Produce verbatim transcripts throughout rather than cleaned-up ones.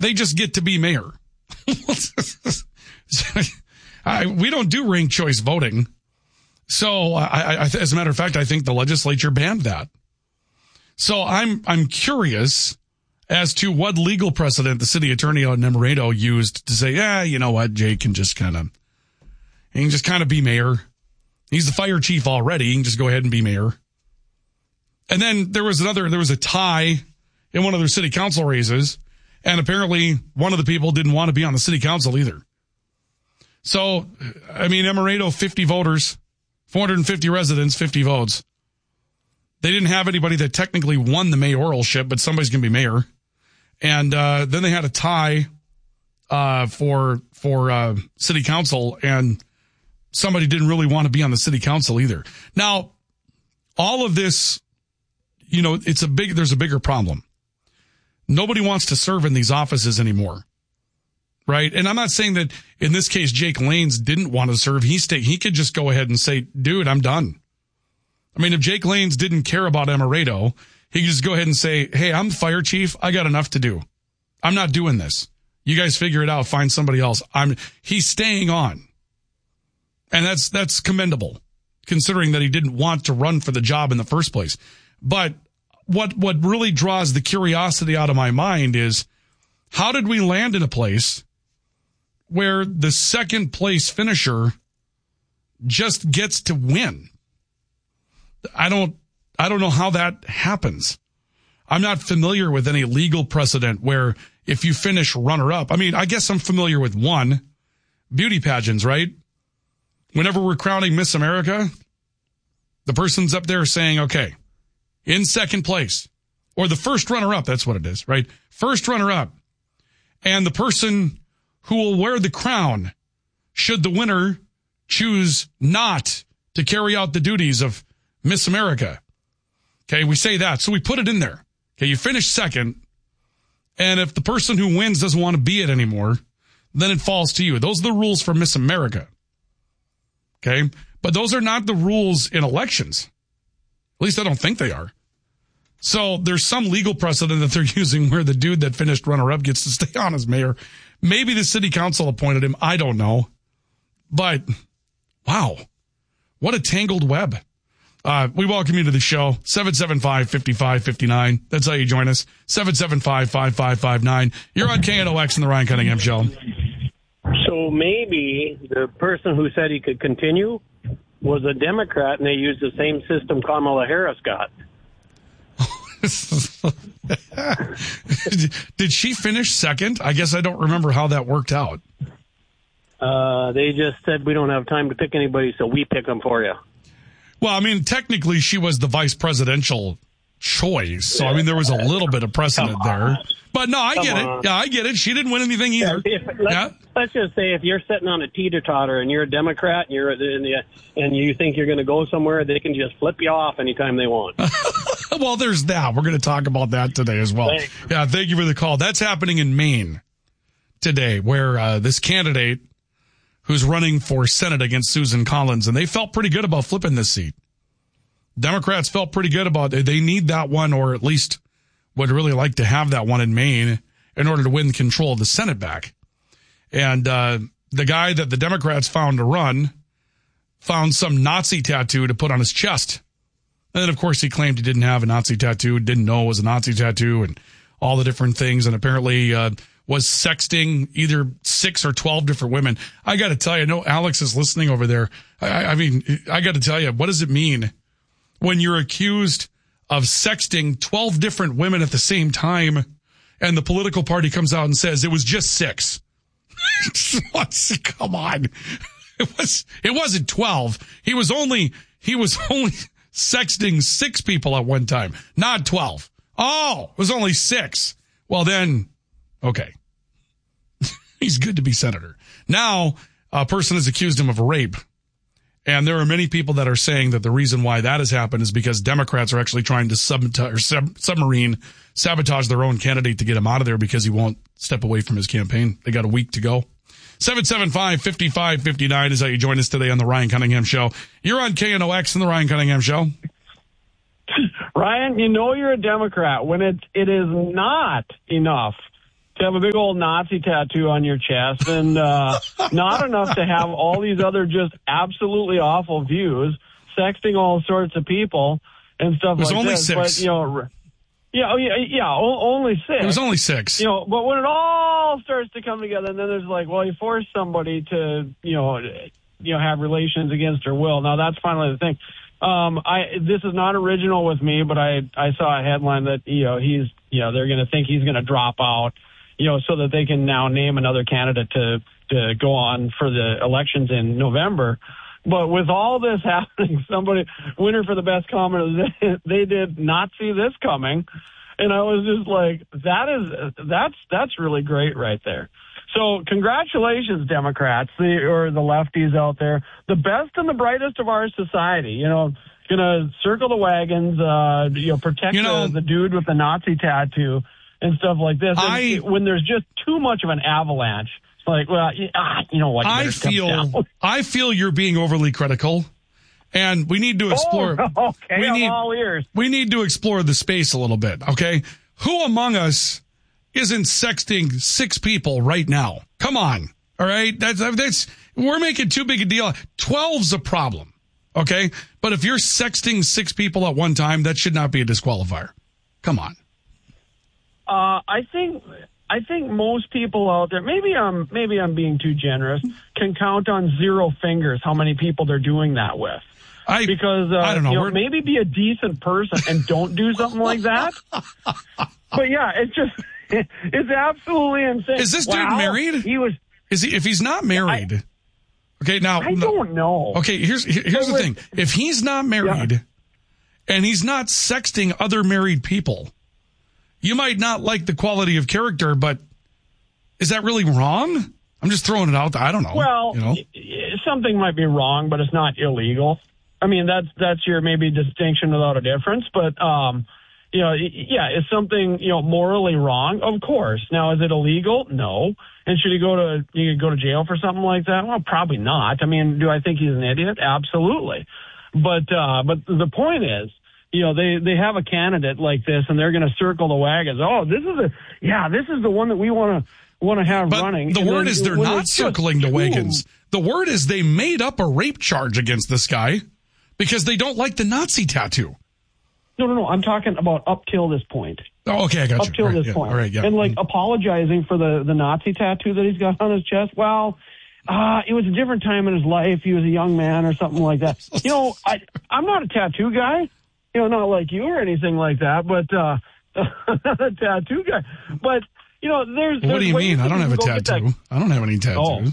they just get to be mayor. I, we don't do ranked choice voting. So I, I, as a matter of fact, I think the legislature banned that. So I'm, I'm curious as to what legal precedent the city attorney out in Emerado used to say, yeah, you know what, Jake can just kind of, he can just kind of be mayor. He's the fire chief already. He can just go ahead and be mayor. And then there was another, there was a tie in one of their city council races. And apparently one of the people didn't want to be on the city council either. So, I mean, Emerado, fifty voters, four hundred fifty residents, fifty votes. They didn't have anybody that technically won the mayoralship, but somebody's going to be mayor. And uh, then they had a tie uh, for for uh, city council, and somebody didn't really want to be on the city council either. Now, all of this, you know, it's a big. There's a bigger problem. Nobody wants to serve in these offices anymore, right? And I'm not saying that in this case Jake Lanes didn't want to serve. He stayed. He could just go ahead and say, "Dude, I'm done." I mean, if Jake Lanes didn't care about Emerado, he could just go ahead and say, hey, I'm the fire chief. I got enough to do. I'm not doing this. You guys figure it out. Find somebody else. I'm, he's staying on. And that's, that's commendable considering that he didn't want to run for the job in the first place. But what, what really draws the curiosity out of my mind is how did we land in a place where the second place finisher just gets to win? I don't, I don't know how that happens. I'm not familiar with any legal precedent where if you finish runner up, I mean, I guess I'm familiar with one, beauty pageants, right? Whenever we're crowning Miss America, the person's up there saying, okay, in second place, or the first runner up, that's what it is, right? First runner up. And the person who will wear the crown, should the winner choose not to carry out the duties of Miss America. Okay, we say that. So we put it in there. Okay, you finish second. And if the person who wins doesn't want to be it anymore, then it falls to you. Those are the rules for Miss America. Okay, but those are not the rules in elections. At least I don't think they are. So there's some legal precedent that they're using where the dude that finished runner-up gets to stay on as mayor. Maybe the city council appointed him. I don't know. But, wow, what a tangled web. Uh, we welcome you to the show, seven seven five, five five five nine. That's how you join us, seven seven five, five five five nine. You're on K N O X and the Ryan Cunningham Show. So maybe the person who said he could continue was a Democrat, and they used the same system Kamala Harris got. Did she finish second? I guess I don't remember how that worked out. Uh, they just said, we don't have time to pick anybody, so we pick them for you. Well, I mean, technically, she was the vice presidential choice. So, I mean, there was a little bit of precedent there. But, no, I Come get on. it. Yeah, I get it. She didn't win anything either. Yeah, if, let's, yeah. let's just say if you're sitting on a teeter-totter and you're a Democrat and you're in the, and you think you're going to go somewhere, they can just flip you off anytime they want. Well, there's that. We're going to talk about that today as well. Thanks. Yeah, thank you for the call. That's happening in Maine today, where uh, this candidate who's running for Senate against Susan Collins, and they felt pretty good about flipping this seat. Democrats felt pretty good about it. They need that one, or at least would really like to have that one in Maine in order to win control of the Senate back. And uh, the guy that the Democrats found to run found some Nazi tattoo to put on his chest. And then, of course, he claimed he didn't have a Nazi tattoo, didn't know it was a Nazi tattoo, and all the different things, and apparently uh, was sexting either six or twelve different women. I got to tell you, I know Alex is listening over there. I, I mean, I got to tell you, what does it mean when you're accused of sexting twelve different women at the same time, and the political party comes out and says it was just six? Come on. It was, it wasn't twelve. He was only, he was only sexting six people at one time, not twelve. Oh, it was only six. Well, then, okay. He's good to be senator. Now, a person has accused him of rape. And there are many people that are saying that the reason why that has happened is because Democrats are actually trying to sabotage, or sub, submarine sabotage their own candidate to get him out of there because he won't step away from his campaign. They got a week to go. seven seven five, five five five nine is how you join us today on the Ryan Cunningham Show. You're on K N O X and the Ryan Cunningham Show. Ryan, you know you're a Democrat when it, it is not enough to have a big old Nazi tattoo on your chest, and uh, not enough to have all these other just absolutely awful views, sexting all sorts of people and stuff like It was only this. six. But, you know, yeah, oh, yeah, yeah, o- only six. It was only six. You know, but when it all starts to come together, and then there's like, well, you force somebody to, you know, you know, have relations against her will. Now that's finally the thing. Um, I this is not original with me, but I I saw a headline that you know he's you know they're going to think he's going to drop out, you know, so that they can now name another candidate to to go on for the elections in November. But with all this happening, somebody winner for the best comment, they did not see this coming, and I was just like, that is that's that's really great right there. So congratulations, Democrats, the, or the lefties out there, the best and the brightest of our society. You know, gonna circle the wagons, uh, you know, protect you know, the, the dude with the Nazi tattoo and stuff like this. I, and when there's just too much of an avalanche, it's like, well, you know what? You I feel I feel you're being overly critical, and we need to explore. Oh, okay, we I'm need, all ears. We need to explore the space a little bit. Okay, who among us isn't sexting six people right now? Come on. All right. That's, that's, we're making too big a deal. twelve's a problem. Okay. But if you're sexting six people at one time, that should not be a disqualifier. Come on. Uh, I think, I think most people out there, maybe I'm, maybe I'm being too generous, can count on zero fingers how many people they're doing that with. I, because, uh, I don't know. You know maybe be a decent person and don't do something like that. But yeah, it's just, it's absolutely insane. Is this wow, dude married? He was. Is he? If he's not married, I, okay. Now I don't know. Okay, here's here's the thing. If he's not married, yeah. and he's not sexting other married people, you might not like the quality of character, but is that really wrong? I'm just throwing it out there. I don't know. Well, you know? something might be wrong, but it's not illegal. I mean, that's that's your maybe distinction without a difference, but. um You know, yeah, is something, you know, morally wrong? Of course. Now, is it illegal? No. And should he go to, you could go to jail for something like that? Well, probably not. I mean, do I think he's an idiot? Absolutely. But, uh, but the point is, you know, they, they have a candidate like this and they're going to circle the wagons. Oh, this is a, yeah, this is the one that we want to, want to have but running. The and word then, is they're not circling the wagons. The word is they made up a rape charge against this guy because they don't like the Nazi tattoo. No, no, no. I'm talking about up till this point. Oh, okay, I got up you. till right, this yeah. point. All right, yeah. And, like, mm-hmm. apologizing for the, the Nazi tattoo that he's got on his chest. Well, uh, it was a different time in his life. He was a young man or something like that. You know, I, I'm not a tattoo guy. You know, not like you or anything like that, but uh, I'm not a tattoo guy. But, you know, there's... Well, what do you mean? I don't have a tattoo. I don't have any tattoos. Oh.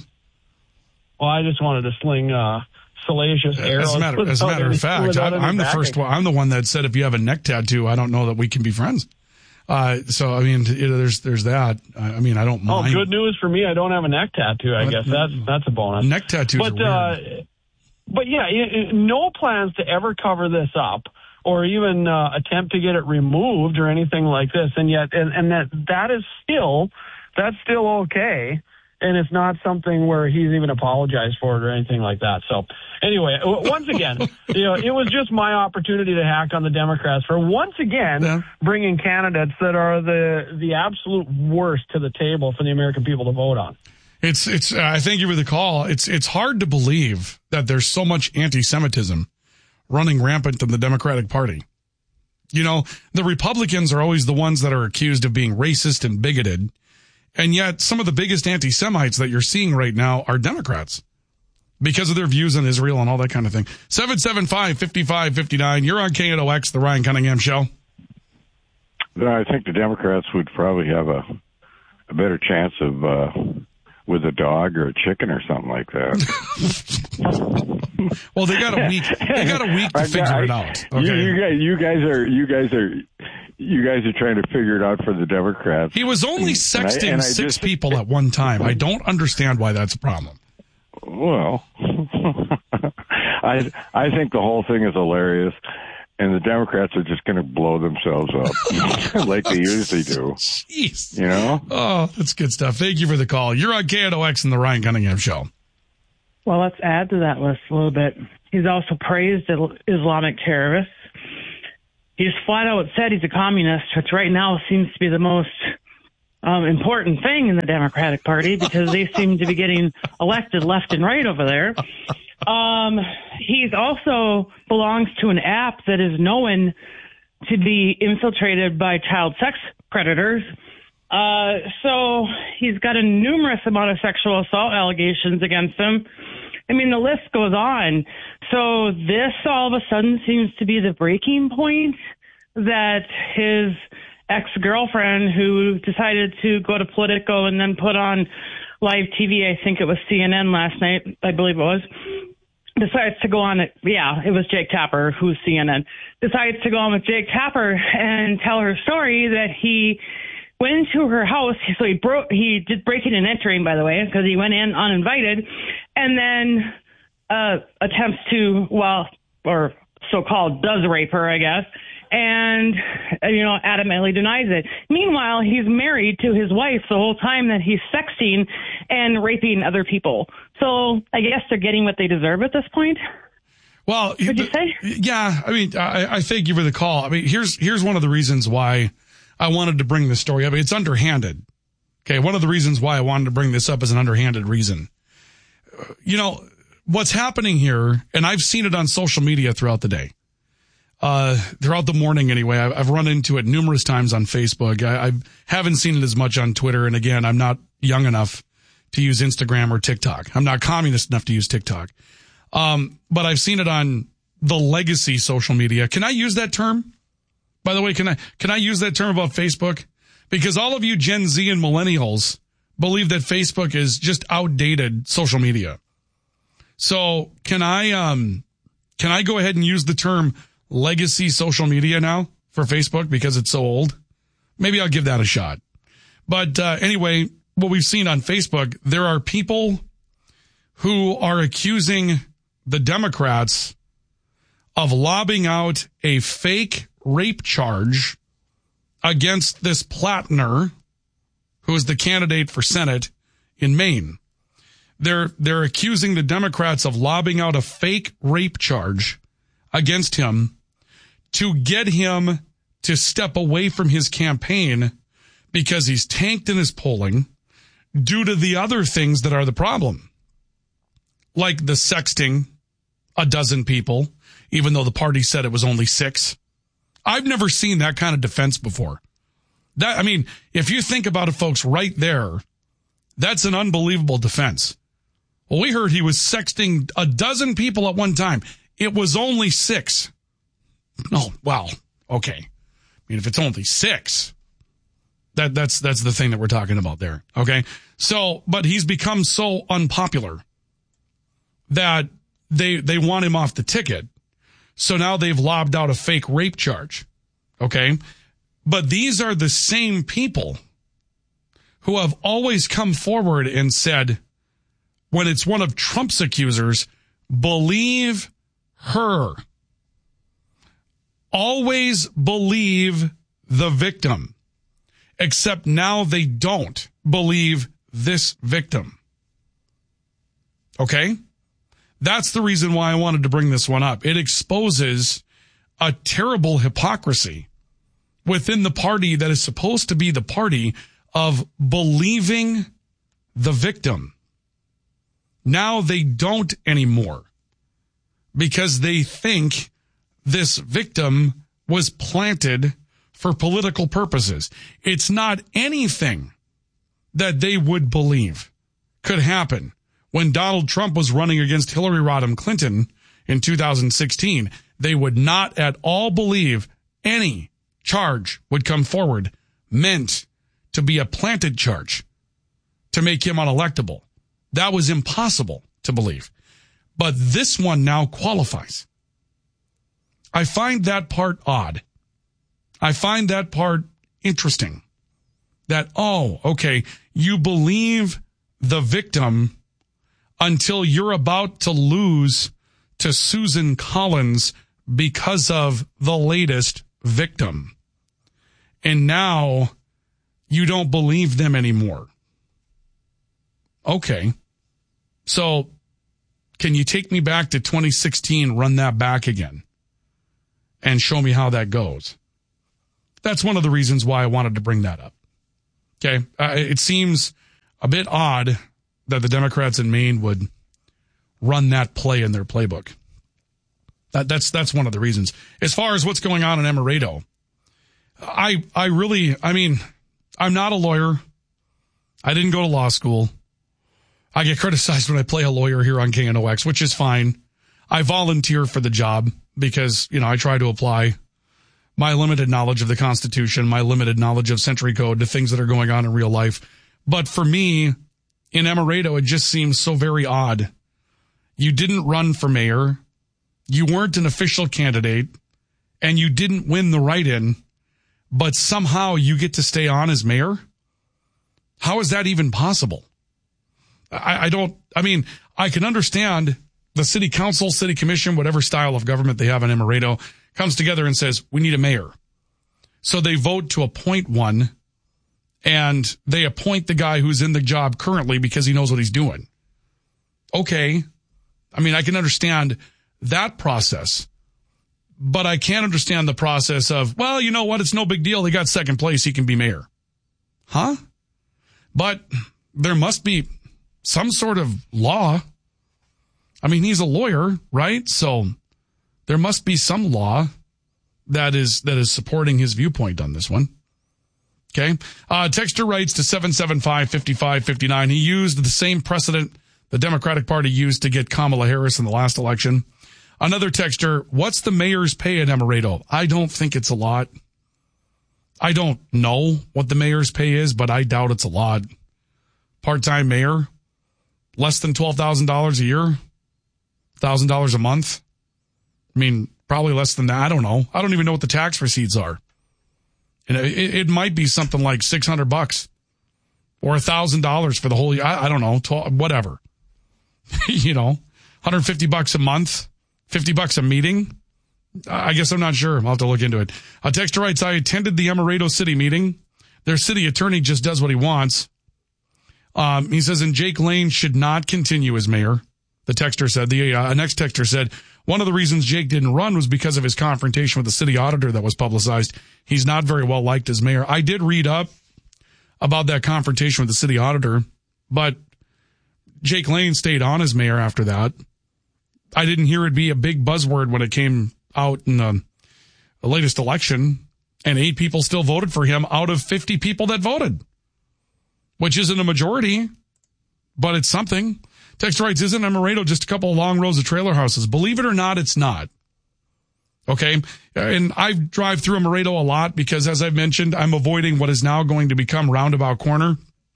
Well, I just wanted to sling... Uh, salacious arrows. As a matter, as a matter of fact, I, I'm the first one. I'm the one that said if you have a neck tattoo, I don't know that we can be friends. Uh, so I mean, you know, there's there's that. I mean, I don't mind. Oh, good news for me. I don't have a neck tattoo. I what? guess that's that's a bonus. Neck tattoos but, are weird. Uh, but yeah, it, it, no plans to ever cover this up or even uh, attempt to get it removed or anything like this. And yet, and, and that that is still that's still okay. And it's not something where he's even apologized for it or anything like that. So anyway, once again, you know, it was just my opportunity to hack on the Democrats for once again yeah. bringing candidates that are the the absolute worst to the table for the American people to vote on. It's it's. Uh, I thank you for the call. It's it's hard to believe that there's so much anti-Semitism running rampant in the Democratic Party. You know, the Republicans are always the ones that are accused of being racist and bigoted. And yet some of the biggest anti-Semites that you're seeing right now are Democrats because of their views on Israel and all that kind of thing. seven seven five, five five five nine. You're on K N O X, the Ryan Cunningham Show. I think the Democrats would probably have a, a better chance of uh, with a dog or a chicken or something like that. Well, they got a week. They got a week to figure I, it out. Okay. You, you guys, you guys are, you guys are. You guys are trying to figure it out for the Democrats. He was only sexting and I, and six just, people at one time. I don't understand why that's a problem. Well, I I think the whole thing is hilarious, and the Democrats are just going to blow themselves up like they usually do. Jeez. You know? Oh, that's good stuff. Thank you for the call. You're on K N O X and the Ryan Cunningham Show. Well, let's add to that list a little bit. He's also praised Islamic terrorists. He just flat out said he's a communist, which right now seems to be the most um, important thing in the Democratic Party because they seem to be getting elected left and right over there. Um, he's also belongs to an app that is known to be infiltrated by child sex predators. Uh, so he's got a numerous amount of sexual assault allegations against him. I mean, the list goes on. So this all of a sudden seems to be the breaking point that his ex-girlfriend, who decided to go to Politico and then put on live T V, I think it was C N N last night, I believe it was, decides to go on it. Yeah, it was Jake Tapper, who's C N N, decides to go on with Jake Tapper and tell her story that he went into her house. So he broke, he did breaking and entering, by the way, because he went in uninvited, and then uh, attempts to, well, or so-called does rape her, I guess, and, you know, adamantly denies it. Meanwhile, he's married to his wife the whole time that he's sexting and raping other people. So I guess they're getting what they deserve at this point. Well, would you say? Yeah, I mean, I, I thank you for the call. I mean, here's here's one of the reasons why I wanted to bring this story up. It's underhanded. Okay, one of the reasons why I wanted to bring this up is an underhanded reason. You know, what's happening here, and I've seen it on social media throughout the day, uh, throughout the morning anyway. I've, I've run into it numerous times on Facebook. I, I haven't seen it as much on Twitter, and again, I'm not young enough to use Instagram or TikTok. I'm not communist enough to use TikTok. Um, but I've seen it on the legacy social media. Can I use that term? By the way, can I, can I use that term about Facebook? Because all of you Gen Z and millennials believe that Facebook is just outdated social media. So can I, um, can I go ahead and use the term legacy social media now for Facebook because it's so old? Maybe I'll give that a shot. But, uh, anyway, what we've seen on Facebook, there are people who are accusing the Democrats of lobbing out a fake rape charge against this Plattner, who is the candidate for Senate in Maine. They're, they're accusing the Democrats of lobbing out a fake rape charge against him to get him to step away from his campaign because he's tanked in his polling due to the other things that are the problem. Like the sexting a dozen people, even though the party said it was only six. I've never seen that kind of defense before. That, I mean, if you think about it, folks, right there, that's an unbelievable defense. Well, we heard he was sexting a dozen people at one time. It was only six. Oh, wow. Okay. I mean, if it's only six, that that's that's the thing that we're talking about there. Okay. So, but he's become so unpopular that they they want him off the ticket. So now they've lobbed out a fake rape charge. Okay. But these are the same people who have always come forward and said, when it's one of Trump's accusers, believe her. Always believe the victim. Except now they don't believe this victim. Okay? That's the reason why I wanted to bring this one up. It exposes a terrible hypocrisy within the party that is supposed to be the party of believing the victim. Now they don't anymore because they think this victim was planted for political purposes. It's not anything that they would believe could happen. When Donald Trump was running against Hillary Rodham Clinton in two thousand sixteen, they would not at all believe any charge would come forward meant to be a planted charge to make him unelectable. That was impossible to believe. But this one now qualifies. I find that part odd. I find that part interesting. That, oh, okay, you believe the victim until you're about to lose to Susan Collins because of the latest victim. And now you don't believe them anymore. Okay. So can you take me back to twenty sixteen, run that back again, and show me how that goes? That's one of the reasons why I wanted to bring that up. Okay. Uh, it seems a bit odd that the Democrats in Maine would run that play in their playbook. That, that's that's one of the reasons. As far as what's going on in Amaretto, I I really, I mean, I'm not a lawyer. I didn't go to law school. I get criticized when I play a lawyer here on K N O X, which is fine. I volunteer for the job because, you know, I try to apply my limited knowledge of the Constitution, my limited knowledge of Century Code to things that are going on in real life. But for me, in Amaretto, it just seems so very odd. You didn't run for mayor. You weren't an official candidate, and you didn't win the write-in, but somehow you get to stay on as mayor? How is that even possible? I, I don't, I mean, I can understand the city council, city commission, whatever style of government they have in Amaretto, comes together and says, we need a mayor. So they vote to appoint one, and they appoint the guy who's in the job currently because he knows what he's doing. Okay. I mean, I can understand that process, but I can't understand the process of, well, you know what? It's no big deal. He got second place. He can be mayor. Huh? But there must be some sort of law. I mean, he's a lawyer, right? So there must be some law that is, that is supporting his viewpoint on this one. Okay. Uh, Texter writes to seven seven five, five five five nine. He used the same precedent the Democratic Party used to get Kamala Harris in the last election. Another texter, what's the mayor's pay in Amaretto? I don't think it's a lot. I don't know what the mayor's pay is, but I doubt it's a lot. Part-time mayor, less than twelve thousand dollars a year, one thousand dollars a month. I mean, probably less than that. I don't know. I don't even know what the tax receipts are. And it, it might be something like six hundred bucks or one thousand dollars for the whole year. I, I don't know, twelve, whatever. You know, one hundred fifty bucks a month. fifty bucks a meeting? I guess I'm not sure. I'll have to look into it. A texter writes, I attended the Amaretto city meeting. Their city attorney just does what he wants. Um, he says, and Jake Lane should not continue as mayor. The texter said, the uh, next texter said, one of the reasons Jake didn't run was because of his confrontation with the city auditor that was publicized. He's not very well liked as mayor. I did read up about that confrontation with the city auditor, but Jake Lane stayed on as mayor after that. I didn't hear it be a big buzzword when it came out in the, the latest election, and eight people still voted for him out of fifty people that voted, which isn't a majority, but it's something. Text writes, isn't Amaretto just a couple of long rows of trailer houses? Believe it or not, it's not. Okay. And I drive through Amaretto a lot because, as I've mentioned, I'm avoiding what is now going to become Roundabout Corner.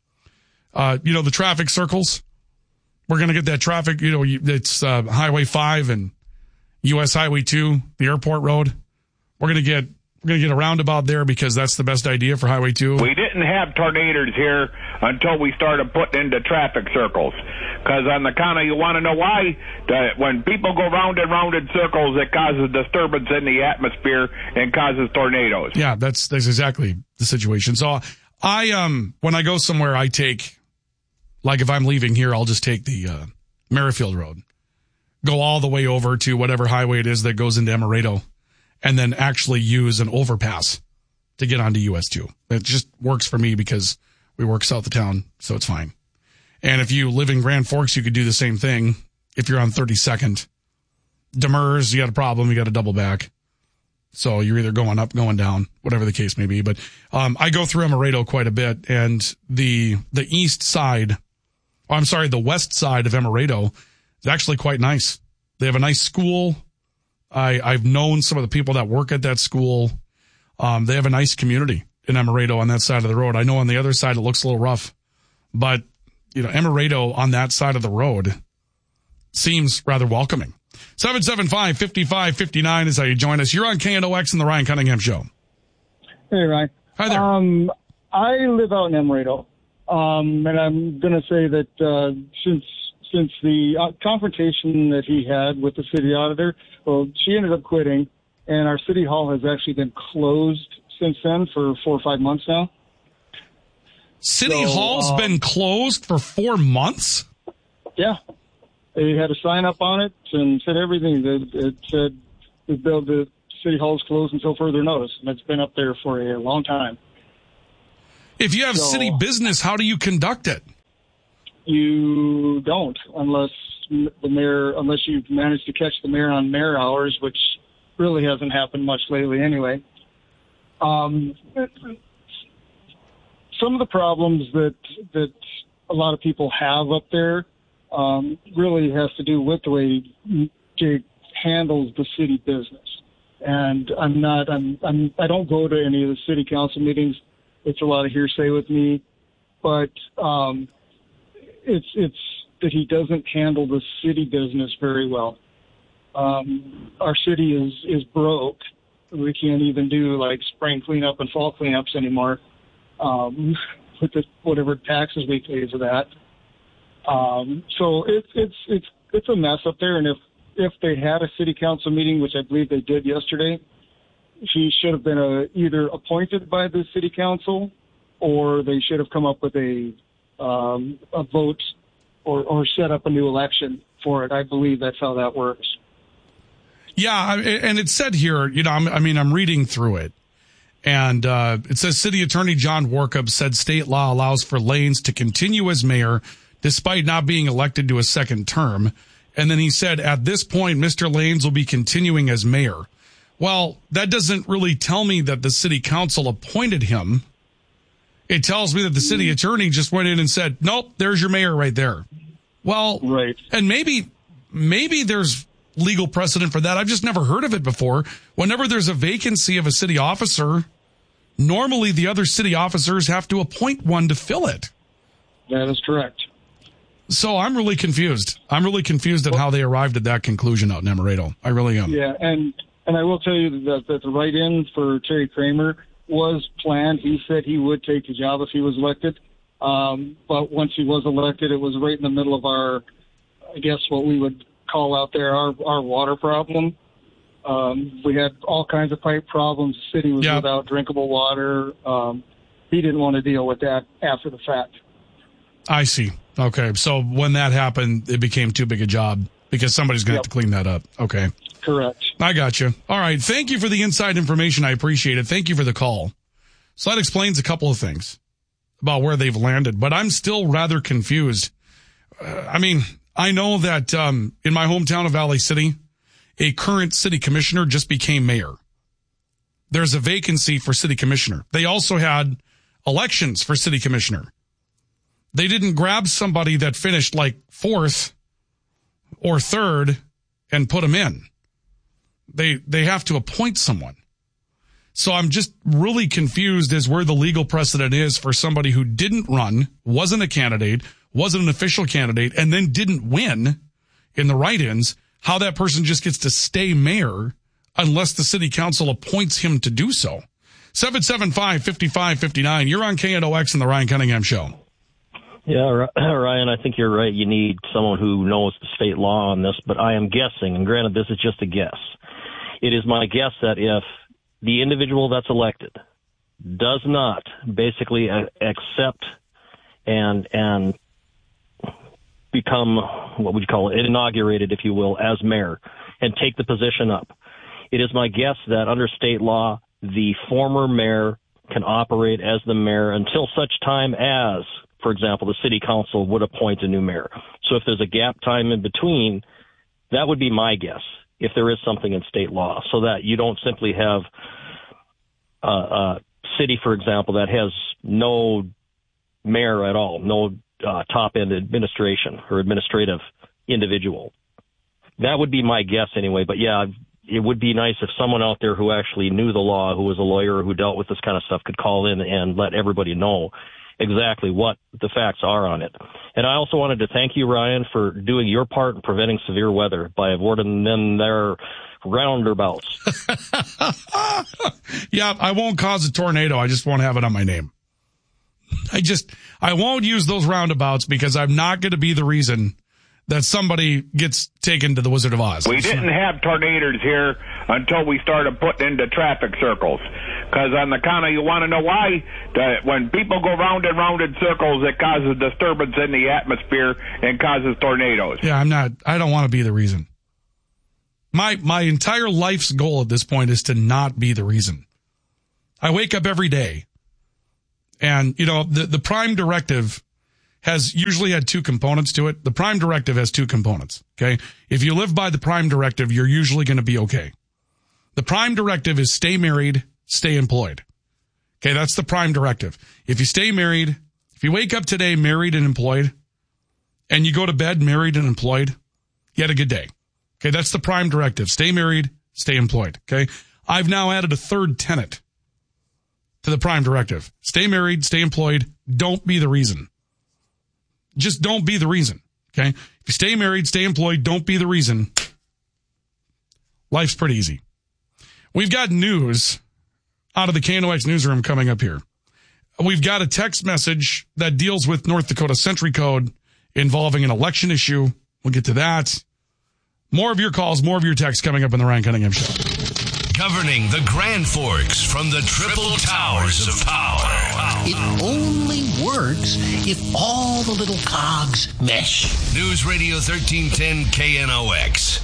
Uh, you know, the traffic circles. We're going to get that traffic, you know, it's uh, Highway five and U S Highway two, the airport road. We're going to get we're going to get a roundabout there because that's the best idea for Highway two. We didn't have tornadoes here until we started putting into traffic circles. Because on the counter, you want to know why? That when people go round and round in circles, it causes disturbance in the atmosphere and causes tornadoes. Yeah, that's that's exactly the situation. So I um when I go somewhere, I take, like if I'm leaving here, I'll just take the uh, Merrifield Road, go all the way over to whatever highway it is that goes into Amaretto, and then actually use an overpass to get onto U S two. It just works for me because we work south of town, so it's fine. And if you live in Grand Forks, you could do the same thing. If you're on thirty-second, Demers, you got a problem, you got to double back. So you're either going up, going down, whatever the case may be. But um, I go through Amaretto quite a bit, and the the east side, oh, I'm sorry, the west side of Amaretto is actually quite nice. They have a nice school. I, I've known some of the people that work at that school. Um, they have a nice community in Amaretto on that side of the road. I know on the other side it looks a little rough, but you know, Amaretto on that side of the road seems rather welcoming. seven seven five, five five five nine is how you join us. You're on K N O X and the Ryan Cunningham Show. Hey, Ryan. Hi there. Um, I live out in Amaretto, um, and I'm going to say that uh, since since the uh, confrontation that he had with the city auditor, well, she ended up quitting, and our city hall has actually been closed since then for four or five months now. City so, Hall's uh, been closed for four months? Yeah. They had a sign up on it and said everything. It, it said the, the city hall's closed until further notice, and it's been up there for a long time. If you have So- city business, how do you conduct it? You don't, unless the mayor, unless you've managed to catch the mayor on mayor hours, which really hasn't happened much lately anyway. Um, some of the problems that that a lot of people have up there um, really has to do with the way Jake handles the city business. And I'm not, I'm, I'm, I don't go to any of the city council meetings. It's a lot of hearsay with me, but um, it's it's that he doesn't handle the city business very well. Um, our city is is broke. We can't even do like spring cleanup and fall cleanups anymore. Um, with the, whatever taxes we pay for that. Um, so it's it's it's it's a mess up there. And if if they had a city council meeting, which I believe they did yesterday, he should have been a, either appointed by the city council, or they should have come up with a um, a vote or, or set up a new election for it. I believe that's how that works. Yeah, and it said here, you know, I mean, I'm reading through it, and uh, it says City Attorney John Workup said state law allows for Lanes to continue as mayor despite not being elected to a second term. And then he said, at this point, Mister Lanes will be continuing as mayor. Well, that doesn't really tell me that the city council appointed him. It tells me that the city attorney just went in and said, nope, there's your mayor right there. Well, right. And maybe, maybe there's legal precedent for that. I've just never heard of it before. Whenever there's a vacancy of a city officer, normally the other city officers have to appoint one to fill it. That is correct. So I'm really confused. I'm really confused at how they arrived at that conclusion out in Amaretto. I really am. Yeah, and, and I will tell you that, that the write-in for Terry Kramer was planned. He said he would take the job if he was elected. Um, but once he was elected, it was right in the middle of our, I guess what we would call out there, our, our water problem. Um, we had all kinds of pipe problems. The city was yep. without drinkable water. Um, he didn't want to deal with that after the fact. I see. Okay. So when that happened, it became too big a job because somebody's going to yep. have to clean that up. Okay. Correct. I got you. All right. Thank you for the inside information. I appreciate it. Thank you for the call. So that explains a couple of things about where they've landed, but I'm still rather confused. Uh, I mean, I know that um, in my hometown of Valley City, a current city commissioner just became mayor. There's a vacancy for city commissioner. They also had elections for city commissioner. They didn't grab somebody that finished like fourth or third and put them in. They they have to appoint someone. So I'm just really confused as where the legal precedent is for somebody who didn't run, wasn't a candidate, wasn't an official candidate, and then didn't win in the write-ins, how that person just gets to stay mayor unless the city council appoints him to do so. seven seven five, five five five nine. You're on K N O X and the Ryan Cunningham Show. Yeah, Ryan, I think you're right. You need someone who knows the state law on this, but I am guessing, and granted, this is just a guess. It is my guess that if the individual that's elected does not basically accept and and become, what would you call it, inaugurated, if you will, as mayor and take the position up, it is my guess that under state law, the former mayor can operate as the mayor until such time as, for example, the city council would appoint a new mayor. So if there's a gap time in between, that would be my guess, if there is something in state law, so that you don't simply have a, a city, for example, that has no mayor at all, no uh, top-end administration or administrative individual. That would be my guess anyway. But, yeah, it would be nice if someone out there who actually knew the law, who was a lawyer, who dealt with this kind of stuff, could call in and let everybody know exactly what the facts are on it. And I also wanted to thank you, Ryan, for doing your part in preventing severe weather by avoiding them their roundabouts. Yeah, I won't cause a tornado. I just won't have it on my name. I just, I won't use those roundabouts because I'm not going to be the reason that somebody gets taken to the Wizard of Oz. We didn't have tornadoes here until we started putting into traffic circles. Because on the counter, you want to know why? The, when people go round and round in circles, it causes disturbance in the atmosphere and causes tornadoes. Yeah, I'm not, I don't want to be the reason. My, my entire life's goal at this point is to not be the reason. I wake up every day And, you know, the, the prime directive has usually had two components to it. The prime directive has two components, okay? If you live by the prime directive, you're usually going to be okay. The prime directive is stay married, stay employed. Okay, that's the prime directive. If you stay married, if you wake up today married and employed, and you go to bed married and employed, you had a good day. Okay, that's the prime directive. Stay married, stay employed, okay? I've now added a third tenet to the prime directive. Stay married, stay employed, don't be the reason. Just don't be the reason, okay? If you stay married, stay employed, don't be the reason. Life's pretty easy. We've got news out of the K N O X newsroom coming up here. We've got a text message that deals with North Dakota Century Code involving an election issue. We'll get to that. More of your calls, more of your texts coming up in the Ryan Cunningham Show. Governing the Grand Forks from the Triple Towers of Power. It only works if all the little cogs mesh. News Radio thirteen ten K N O X.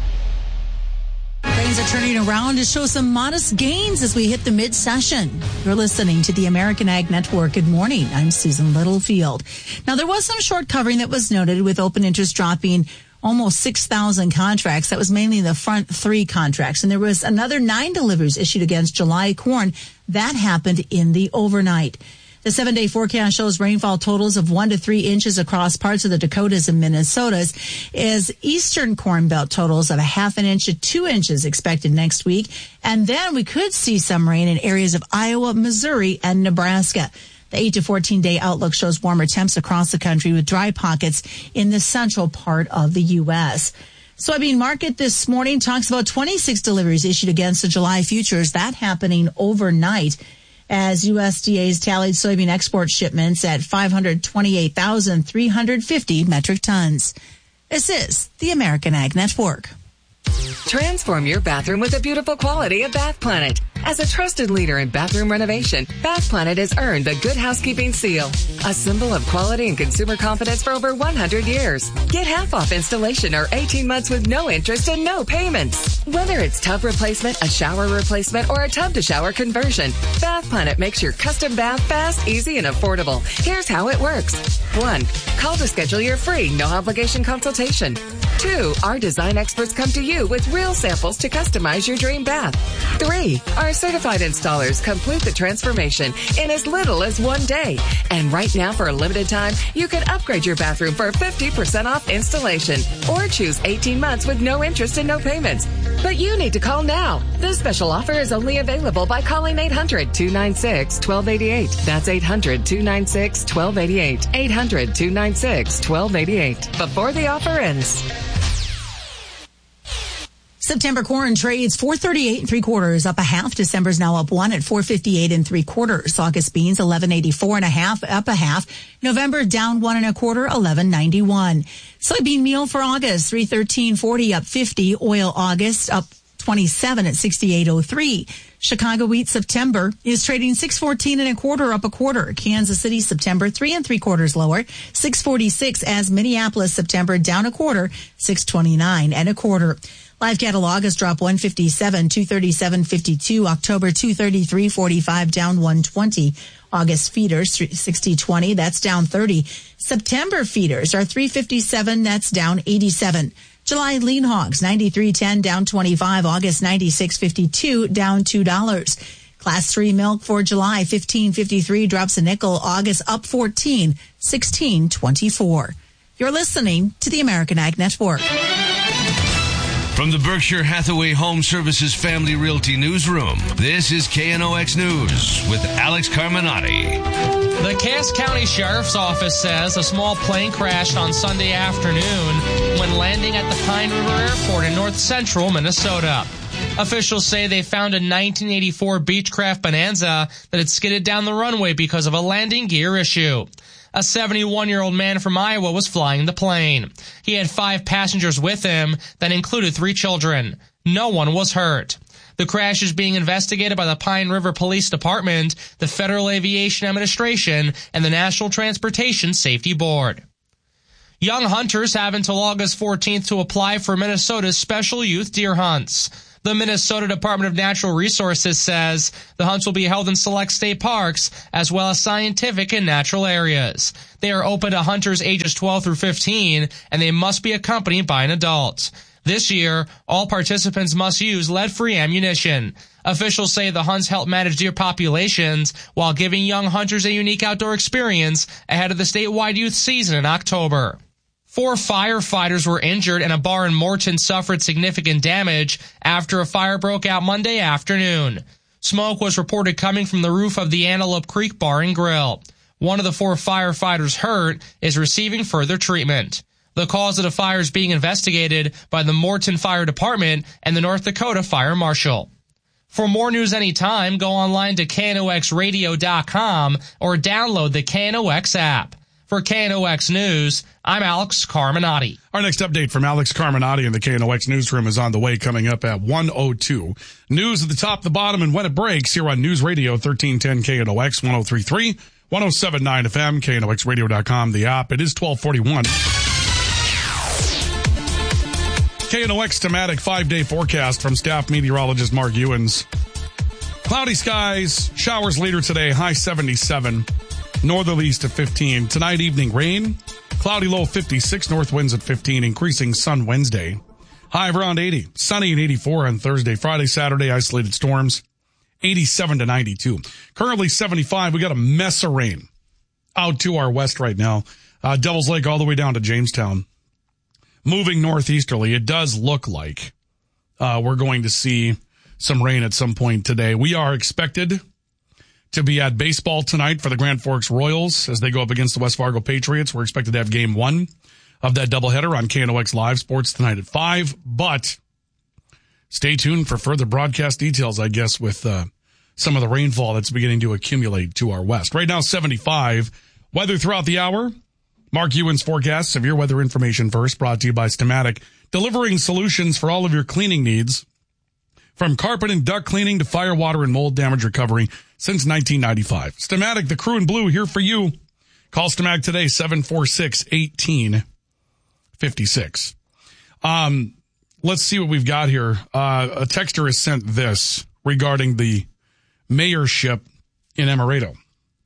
Things are turning around to show some modest gains as we hit the mid-session. You're listening to the American Ag Network. Good morning. I'm Susan Littlefield. Now, there was some short covering that was noted with open interest dropping almost six thousand contracts. That was mainly the front three contracts. And there was another nine deliveries issued against July corn. That happened in the overnight. The seven-day forecast shows rainfall totals of one to three inches across parts of the Dakotas and Minnesotas, as eastern Corn Belt totals of a half an inch to two inches expected next week. And then we could see some rain in areas of Iowa, Missouri, and Nebraska. The eight to fourteen day outlook shows warmer temps across the country with dry pockets in the central part of the U S. Soybean market this morning talks about twenty-six deliveries issued against the July futures. That happening overnight, as U S D A's tallied soybean export shipments at five hundred twenty-eight thousand three hundred fifty metric tons. This is the American Ag Network. Transform your bathroom with the beautiful quality of Bath Planet. As a trusted leader in bathroom renovation, Bath Planet has earned the Good Housekeeping Seal, a symbol of quality and consumer confidence for over one hundred years. Get half off installation or eighteen months with no interest and no payments. Whether it's tub replacement, a shower replacement, or a tub-to-shower conversion, Bath Planet makes your custom bath fast, easy, and affordable. Here's how it works. One, call to schedule your free, no-obligation consultation. Two, our design experts come to you with real samples to customize your dream bath. Three, our certified installers complete the transformation in as little as one day. And right now, for a limited time, you can upgrade your bathroom for fifty percent off installation or choose eighteen months with no interest and no payments. But you need to call now. This special offer is only available by calling eight hundred two nine six one two eight eight. That's eight hundred two nine six one two eight eight. eight hundred two nine six one two eight eight. Before the offer ends. September corn trades four thirty-eight and three quarters, up a half. December's now up one at four fifty-eight and three quarters. August beans eleven eighty-four and a half, up a half. November down one and a quarter, eleven ninety-one. Soybean meal for August three thirteen forty, up fifty. Oil August up twenty-seven at sixty-eight oh three. Chicago wheat September is trading six fourteen and a quarter, up a quarter. Kansas City September three and three quarters lower, six forty-six, as Minneapolis September down a quarter, six twenty-nine and a quarter. Live cattle August drop one fifty-seven, two thirty-seven fifty-two. October two thirty-three forty-five, down one twenty. August feeders sixty twenty, that's down thirty. September feeders are three fifty-seven, that's down eighty-seven. July lean hogs ninety-three ten, down twenty-five. August ninety-six fifty-two, down two dollars. Class three milk for July fifteen fifty-three, drops a nickel. August up fourteen, sixteen twenty-four. You're listening to the American Ag Network. From the Berkshire Hathaway Home Services Family Realty Newsroom, this is K N O X News with Alex Carminati. The Cass County Sheriff's Office says a small plane crashed on Sunday afternoon when landing at the Pine River Airport in north central Minnesota. Officials say they found a nineteen eighty-four Beechcraft Bonanza that had skidded down the runway because of a landing gear issue. A seventy-one-year-old man from Iowa was flying the plane. He had five passengers with him that included three children. No one was hurt. The crash is being investigated by the Pine River Police Department, the Federal Aviation Administration, and the National Transportation Safety Board. Young hunters have until August fourteenth to apply for Minnesota's special youth deer hunts. The Minnesota Department of Natural Resources says the hunts will be held in select state parks as well as scientific and natural areas. They are open to hunters ages twelve through fifteen, and they must be accompanied by an adult. This year, all participants must use lead-free ammunition. Officials say the hunts help manage deer populations while giving young hunters a unique outdoor experience ahead of the statewide youth season in October. Four firefighters were injured and a bar in Morton suffered significant damage after a fire broke out Monday afternoon. Smoke was reported coming from the roof of the Antelope Creek Bar and Grill. One of the four firefighters hurt is receiving further treatment. The cause of the fire is being investigated by the Morton Fire Department and the North Dakota Fire Marshal. For more news anytime, go online to K N O X radio dot com or download the K N O X app. For K N O X News, I'm Alex Carminati. Our next update from Alex Carminati in the K N O X newsroom is on the way, coming up at one oh two. News at the top, the bottom, and when it breaks here on News Radio thirteen ten K N O X, one oh three point three, one oh seven point nine F M, K N O X radio dot com, the app. It is twelve forty-one. K N O X thematic five-day forecast from staff meteorologist Mark Ewens. Cloudy skies, showers later today, high seventy-seven. Northerlies at fifteen. Tonight evening rain. Cloudy low fifty-six. North winds at fifteen. Increasing sun Wednesday. High of around eighty. Sunny and eighty-four on Thursday. Friday, Saturday, isolated storms. eighty-seven to ninety-two. Currently seventy-five. We got a mess of rain out to our west right now. Uh, Devil's Lake all the way down to Jamestown. Moving northeasterly. It does look like uh, we're going to see some rain at some point today. We are expected to be at baseball tonight for the Grand Forks Royals as they go up against the West Fargo Patriots. We're expected to have game one of that doubleheader on K N O X Live Sports tonight at five. But stay tuned for further broadcast details, I guess, with uh, some of the rainfall that's beginning to accumulate to our west. Right now, seventy-five. Weather throughout the hour. Mark Ewens forecast. Severe weather information first, brought to you by Stamatic, delivering solutions for all of your cleaning needs. From carpet and duct cleaning to fire, water, and mold damage recovery since nineteen ninety-five. Stamatic, the crew in blue, here for you. Call Stamatic today, seven four six, one eight five six. Um, let's see what we've got here. Uh, a texter has sent this regarding the mayorship in Amaretto.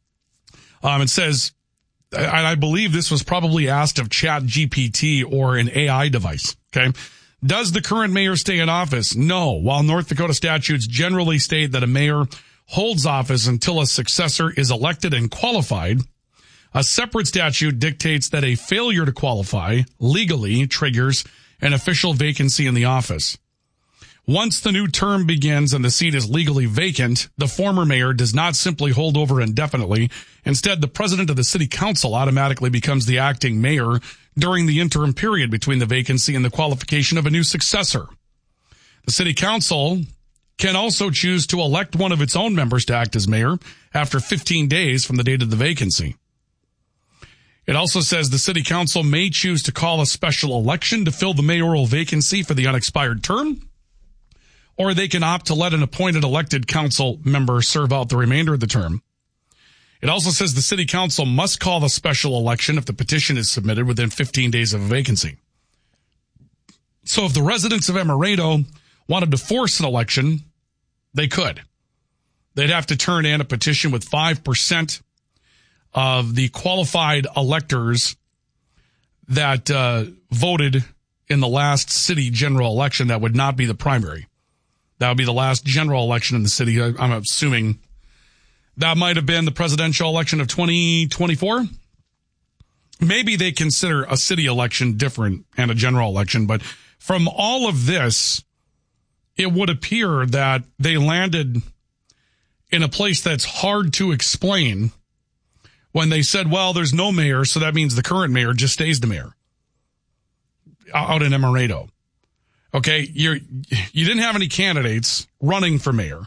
Um, it says, and I believe this was probably asked of Chat G P T or an A I device, okay? Does the current mayor stay in office? No. While North Dakota statutes generally state that a mayor holds office until a successor is elected and qualified, a separate statute dictates that a failure to qualify legally triggers an official vacancy in the office. Once the new term begins and the seat is legally vacant, the former mayor does not simply hold over indefinitely. Instead, the president of the city council automatically becomes the acting mayor during the interim period between the vacancy and the qualification of a new successor. The city council can also choose to elect one of its own members to act as mayor after fifteen days from the date of the vacancy. It also says the city council may choose to call a special election to fill the mayoral vacancy for the unexpired term, or they can opt to let an appointed elected council member serve out the remainder of the term. It also says the city council must call a special election if the petition is submitted within fifteen days of a vacancy. So if the residents of Amaretto wanted to force an election, they could. They'd have to turn in a petition with five percent of the qualified electors that uh, voted in the last city general election. That would not be the primary. That would be the last general election in the city. I'm assuming that might have been the presidential election of twenty twenty-four. Maybe they consider a city election different and a general election. But from all of this, it would appear that they landed in a place that's hard to explain when they said, well, there's no mayor, so that means the current mayor just stays the mayor out in Amaretto. Okay, you're, you didn't have any candidates running for mayor.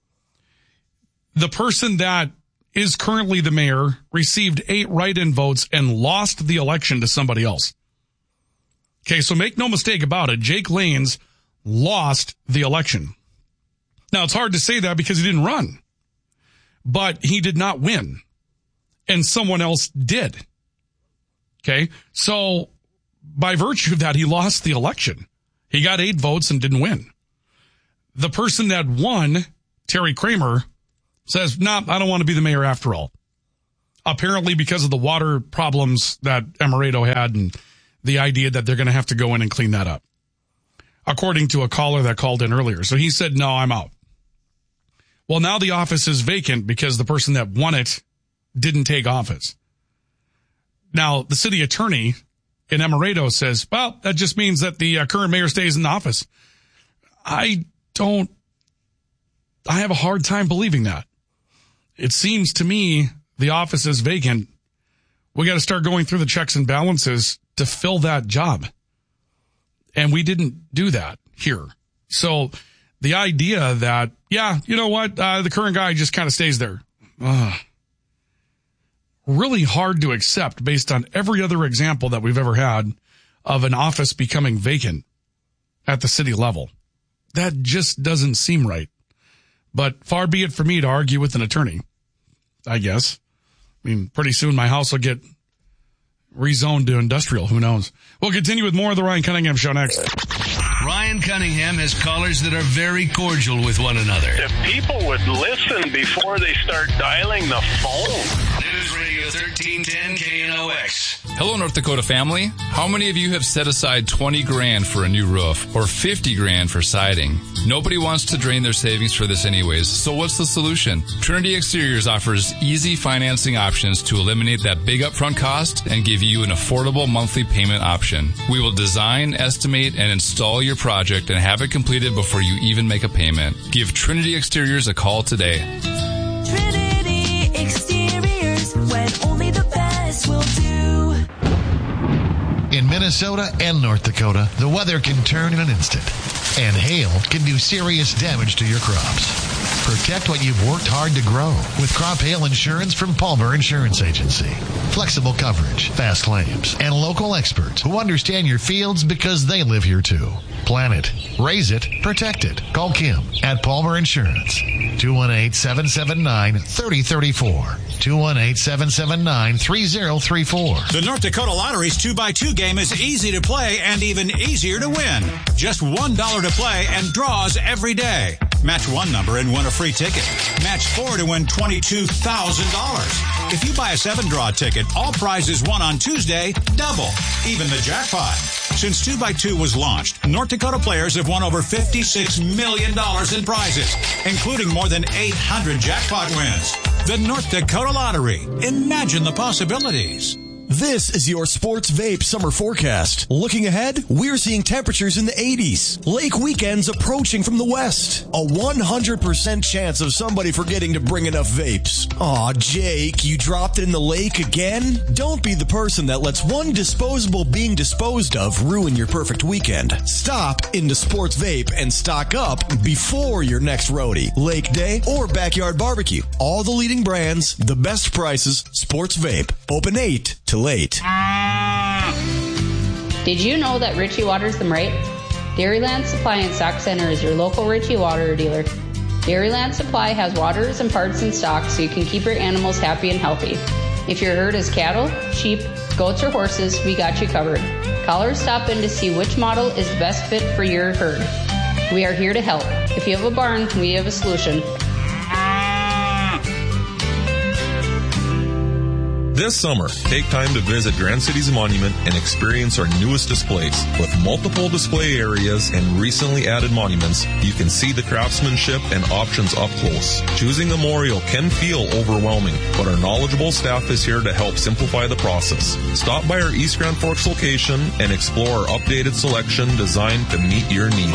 The person that is currently the mayor received eight write-in votes and lost the election to somebody else. Okay, so make no mistake about it. Jake Lanes lost the election. Now, it's hard to say that because he didn't run, but he did not win, and someone else did. Okay, so by virtue of that, he lost the election. He got eight votes and didn't win. the person that won, Terry Kramer, says, nah, I don't want to be the mayor after all. Apparently because of the water problems that Amaretto had and the idea that they're going to have to go in and clean that up, according to a caller that called in earlier. So he said, no, I'm out. Well, now the office is vacant because the person that won it didn't take office. Now, the city attorney in Amaretto says, well, that just means that the uh, current mayor stays in office. I don't, I have a hard time believing that. It seems to me the office is vacant. We got to start going through the checks and balances to fill that job. And we didn't do that here. So the idea that, yeah, you know what, uh, the current guy just kind of stays there. Uh, really hard to accept based on every other example that we've ever had of an office becoming vacant at the city level. That just doesn't seem right. But far be it for me to argue with an attorney, I guess. I mean, pretty soon my house will get rezoned to industrial. Who knows? We'll continue with more of the Ryan Cunningham Show next. Ryan Cunningham has callers that are very cordial with one another. If people would listen before they start dialing the phone. News Radio thirteen ten K N O X. Hello, North Dakota family. How many of you have set aside twenty grand for a new roof or fifty grand for siding? Nobody wants to drain their savings for this anyways, so what's the solution? Trinity Exteriors offers easy financing options to eliminate that big upfront cost and give you an affordable monthly payment option. We will design, estimate, and install your project and have it completed before you even make a payment. Give Trinity Exteriors a call today. Trinity Exteriors, when only the best will do. In Minnesota and North Dakota, the weather can turn in an instant, and hail can do serious damage to your crops. Protect what you've worked hard to grow with crop hail insurance from Palmer Insurance Agency. Flexible coverage, fast claims, and local experts who understand your fields because they live here too. Plan it, raise it, protect it. Call Kim at Palmer Insurance. two one eight, seven seven nine, three zero three four. two one eight, seven seven nine, three zero three four. The North Dakota Lottery's two by two game is easy to play and even easier to win. Just one dollar to play and draws every day. Match one number and win a free ticket. Match four to win twenty-two thousand dollars. If you buy a seven draw ticket, all prizes won on Tuesday double, even the jackpot. Since two by two was launched, North Dakota players have won over fifty-six million dollars in prizes, including more than eight hundred jackpot wins. The North Dakota Lottery. Imagine the possibilities. This is your Sports Vape summer forecast. Looking ahead, we're seeing temperatures in the eighties. Lake weekends approaching from the west. A one hundred percent chance of somebody forgetting to bring enough vapes. Aw, Jake, you dropped it in the lake again? Don't be the person that lets one disposable being disposed of ruin your perfect weekend. Stop into Sports Vape and stock up before your next roadie, lake day, or backyard barbecue. All the leading brands, the best prices, Sports Vape. Open eight to late. Did you know that Ritchie Waters them right? Dairyland Supply and Stock Center is your local Ritchie Water dealer. Dairyland Supply has waters and parts in stock so you can keep your animals happy and healthy. If your herd is cattle, sheep, goats, or horses, we got you covered. Call or stop in to see which model is the best fit for your herd. We are here to help. If you have a barn, we have a solution. This summer, take time to visit Grand Cities Monument and experience our newest displays. With multiple display areas and recently added monuments, you can see the craftsmanship and options up close. Choosing a memorial can feel overwhelming, but our knowledgeable staff is here to help simplify the process. Stop by our East Grand Forks location and explore our updated selection designed to meet your needs.